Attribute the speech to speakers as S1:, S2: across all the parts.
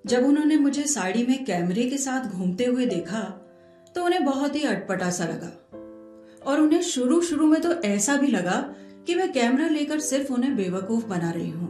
S1: जब उन्होंने मुझे साड़ी में कैमरे के साथ घूमते हुए देखा तो उन्हें बहुत ही अटपटा सा लगा और उन्हें शुरू शुरू में तो ऐसा भी लगा कि मैं कैमरा लेकर सिर्फ उन्हें बेवकूफ बना रही हूं।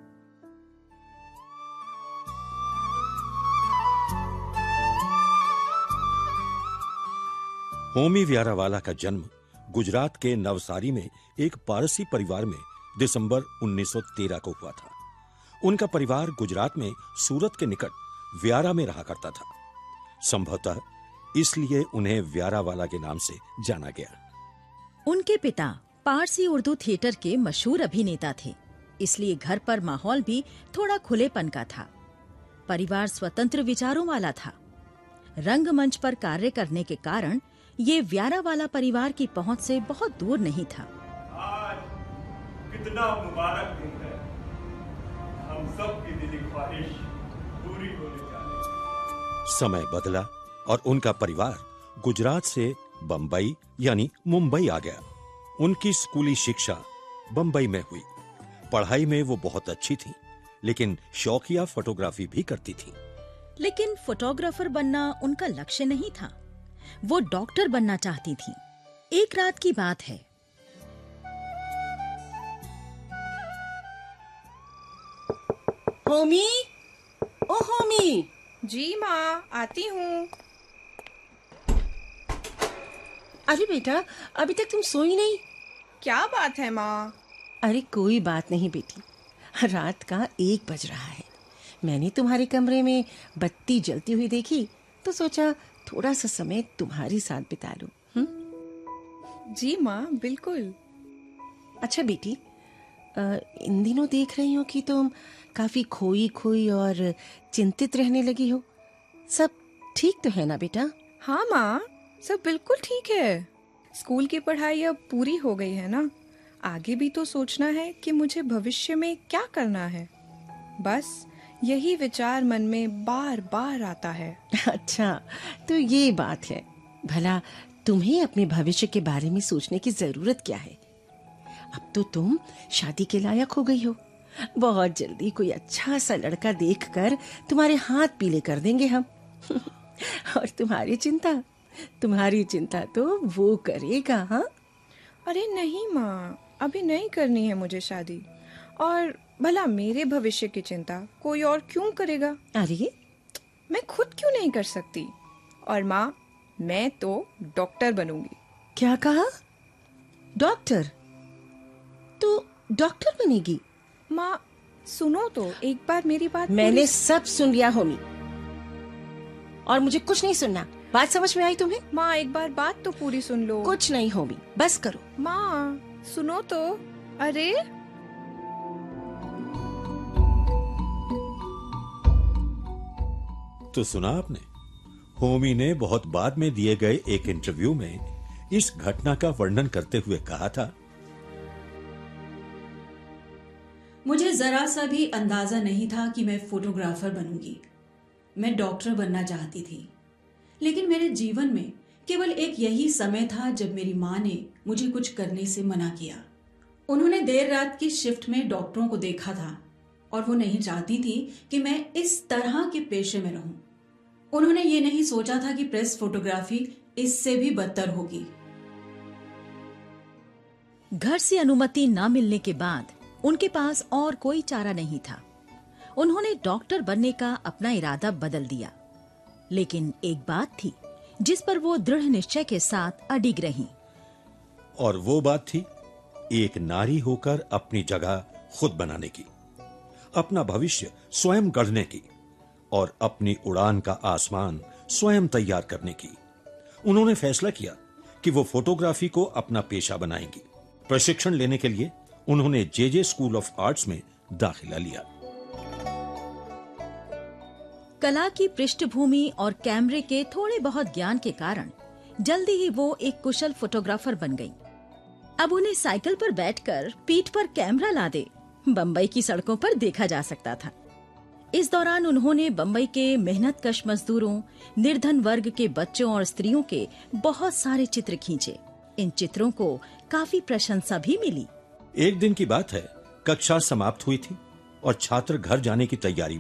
S2: होमी व्यारावाला का जन्म गुजरात के नवसारी में एक पारसी परिवार में दिसंबर 1913 को हुआ था। उनका परिवार गुजरात में सूरत के निकट व्यारा में रहा करता था। संभवतः इसलिए उन्हें व्यारावाला के नाम से जाना गया।
S3: उनके पिता पारसी उर्दू थिएटर के मशहूर अभिनेता थे, इसलिए घर पर माहौल भी थोड़ा खुलेपन का था। परिवार स्वतंत्र विचारों वाला था। रंगमंच पर कार्य करने के कारण ये व्यारावाला परिवार की पहुंच से बहुत दूर नहीं था।
S4: आज कितना मुबारक दिन है। हम सब की दिली ख्वाहिश पूरी होने जा रही है।
S2: समय बदला और उनका परिवार गुजरात से बंबई यानी मुंबई आ गया। उनकी स्कूली शिक्षा बंबई में हुई। पढ़ाई में वो बहुत अच्छी थी, लेकिन शौकिया फोटोग्राफी भी करती थी।
S3: लेकिन फोटोग्राफर बनना उनका लक्ष्य नहीं था। वो डॉक्टर बनना चाहती थी। एक रात की बात है।
S5: होमी, ओ होमी।
S6: जी माँ, आती हूँ।
S5: अरे बेटा, अभी तक तुम सोई नहीं?
S6: क्या बात है माँ?
S5: अरे कोई बात नहीं बेटी, रात का 1 बज रहा है। मैंने तुम्हारे कमरे में बत्ती जलती हुई देखी तो सोचा थोड़ा सा समय तुम्हारे साथ बिता लूं।
S6: जी माँ, बिल्कुल।
S5: अच्छा बेटी, इन दिनों देख रही हूँ कि तुम काफी खोई खोई और चिंतित रहने लगी हो। सब ठीक तो है ना बेटा?
S6: हाँ माँ, सब बिल्कुल ठीक है। स्कूल की पढ़ाई अब पूरी हो गई है ना। आगे भी तो सोचना है कि मुझे भविष्य में क्या करना है। बस यही विचार मन में बार बार आता है।
S5: अच्छा, तो ये बात है। भला तुम्हें अपने भविष्य के बारे में सोचने की जरूरत क्या है? अब तो तुम शादी के लायक हो गई हो। बहुत जल्दी कोई अच्छा सा लड़का देखकर तुम्हारे हाथ पीले कर देंगे हम। और तुम्हारी चिंता तो वो करेगा। हाँ?
S6: अरे नहीं माँ, अभी नहीं करनी है मुझे शादी। और भला मेरे भविष्य की चिंता कोई और क्यों करेगा?
S5: अरे
S6: मैं खुद क्यों नहीं कर सकती? और माँ, मैं तो डॉक्टर बनूंगी।
S5: क्या कहा? डॉक्टर? तो डॉक्टर बनेगी?
S6: माँ सुनो तो, एक बार मेरी बात।
S5: मैंने सब सुन लिया होमी, और मुझे कुछ नहीं सुनना। बात समझ में आई तुम्हें?
S6: माँ एक बार बात तो पूरी सुन लो।
S5: कुछ नहीं होमी, बस करो।
S6: माँ सुनो तो। अरे
S2: तो सुना आपने? होमी ने बहुत बाद में दिए गए एक इंटरव्यू में इस घटना का वर्णन करते हुए कहा था,
S1: मुझे जरा सा भी अंदाजा नहीं था कि मैं फोटोग्राफर बनूंगी। मैं डॉक्टर बनना चाहती थी, लेकिन मेरे जीवन में केवल एक यही समय था जब मेरी माँ ने मुझे कुछ करने से मना किया। उन्होंने देर रात की शिफ्ट में डॉक्टरों को देखा था और वो नहीं चाहती थी कि मैं इस तरह के पेशे में रहूं। उन्होंने ये नहीं सोचा था कि प्रेस फोटोग्राफी इससे भी बदतर होगी।
S3: घर से अनुमति न मिलने के बाद उनके पास और कोई चारा नहीं था। उन्होंने डॉक्टर बनने का अपना इरादा बदल दिया। लेकिन एक बात थी जिस पर वो दृढ़ निश्चय के साथ अडिग रहीं।
S2: और वो बात थी एक नारी होकर अपनी जगह खुद बनाने की, अपना भविष्य स्वयं गढ़ने की और अपनी उड़ान का आसमान स्वयं तैयार करने की। उन्होंने फैसला किया कि वो फोटोग्राफी को अपना पेशा बनाएंगी। प्रशिक्षण लेने के लिए उन्होंने जे स्कूल ऑफ आर्ट्स में दाखिला लिया।
S3: कला की पृष्ठभूमि और कैमरे के थोड़े बहुत ज्ञान के कारण जल्दी ही वो एक कुशल फोटोग्राफर बन गई। अब उन्हें साइकिल पर बैठकर पीठ पर कैमरा लादे बंबई की सड़कों पर देखा जा सकता था। इस दौरान उन्होंने बंबई के मेहनतकश मजदूरों, निर्धन वर्ग के बच्चों और स्त्रियों के बहुत सारे चित्र खींचे। इन चित्रों को काफी प्रशंसा भी मिली।
S2: एक दिन की बात है, कक्षा समाप्त हुई थी और छात्र घर जाने की तैयारी